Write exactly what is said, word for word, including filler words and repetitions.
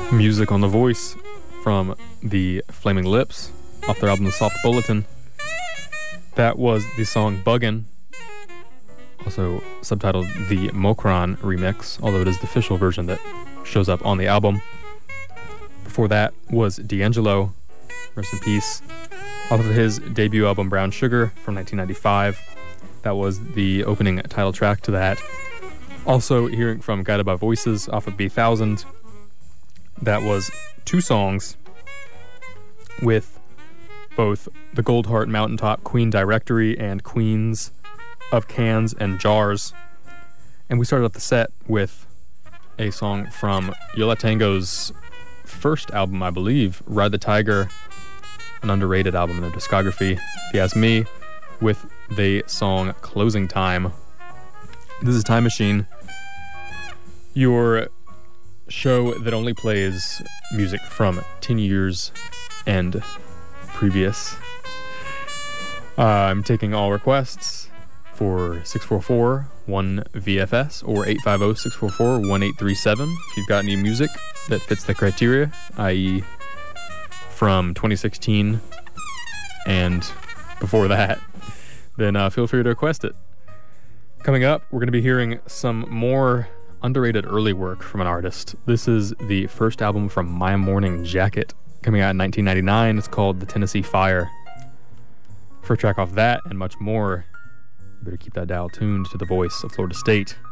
Music on the Voice from the Flaming Lips off their album The Soft Bulletin. That was the song Buggin', also subtitled the Mokran remix, although it is the official version that shows up on the album. Before that was D'Angelo, rest in peace, off of his debut album Brown Sugar from nineteen ninety-five. That was the opening title track to that. Also hearing from Guided by Voices off of B one thousand. That was two songs with both the Goldheart Mountaintop Queen Directory and Queens of Cans and Jars. And we started off the set with a song from Yo La Tengo's first album, I believe, Ride the Tiger, an underrated album in their discography, if you ask me, with the song Closing Time. This is Time Machine, your show that only plays music from ten years and previous. Uh, I'm taking all requests for six four four one V F S or eight five zero, six four four, one eight three seven if you've got any music that fits the criteria, that is from twenty sixteen and before that, then uh, feel free to request it. Coming up, we're going to be hearing some more underrated early work from an artist. This is the first album from My Morning Jacket, coming out in nineteen ninety-nine. It's called The Tennessee Fire. For a track off that and much more, you better keep that dial tuned to the voice of Florida State.